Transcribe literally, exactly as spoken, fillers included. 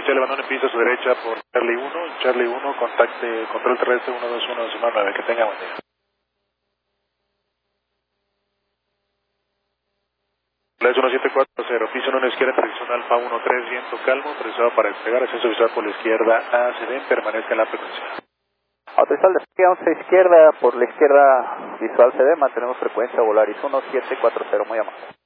Charlie Bandón en pista a su derecha por Charlie uno, Charlie uno, contacte, control terrestre uno dos uno dos nueve, que tenga buen día. Flash uno siete cuatro cero, piso uno izquierda, dirección Alfa uno tres, viento calmo, autorizado para despegar, ascenso visual por la izquierda, A C D, permanezca en la frecuencia. Autorizado despegue once izquierda, por la izquierda visual C D, mantenemos frecuencia Volaris uno siete cuatro cero, muy amable.